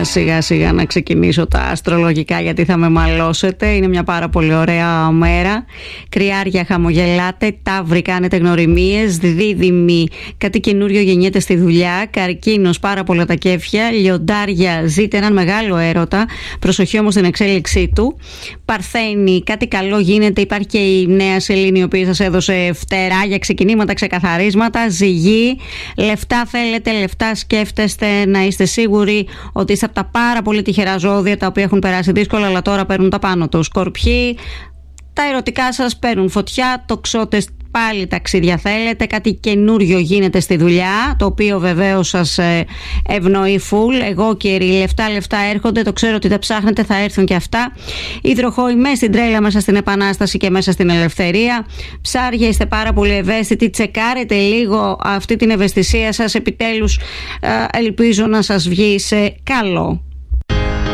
σιγά σιγά να ξεκινήσω τα αστρολογικά, γιατί θα με μαλώσετε. Είναι μια πάρα πολύ ωραία μέρα. Κρυάρια, χαμογελάτε. Ταύροι, κάνετε γνωριμίες. Δίδυμοι, κάτι καινούριο γεννιέται στη δουλειά. Καρκίνος, πάρα πολλά τα κέφια. Λιοντάρια, ζείτε έναν μεγάλο έρωτα. Προσοχή όμως στην εξέλιξή του. Παρθένοι, κάτι καλό γίνεται. Υπάρχει και η νέα σελήνη, η οποία σας έδωσε φτερά για ξεκινήματα, ξεκαθαρίσματα. Ζυγοί, λεφτά θέλετε, λεφτά σκέφτεστε, να είστε σίγουροι ότι είστε από τα πάρα πολύ τυχερά ζώδια τα οποία έχουν περάσει δύσκολα, αλλά τώρα παίρνουν τα πάνω τους. Σκορπιοί, τα ερωτικά σας παίρνουν φωτιά. Τοξότες, πάλι ταξίδια θέλετε, κάτι καινούριο γίνεται στη δουλειά, το οποίο βεβαίως σας ευνοεί φουλ. Εγώ κύριοι, λεφτά έρχονται, το ξέρω ότι τα ψάχνετε, θα έρθουν και αυτά. Υδροχόοι, μέσα στην τρέλα, μέσα στην επανάσταση και μέσα στην ελευθερία. Ψάρια, είστε πάρα πολύ ευαίσθητοι, τσεκάρετε λίγο αυτή την ευαισθησία σας, επιτέλους ελπίζω να σας βγει σε καλό.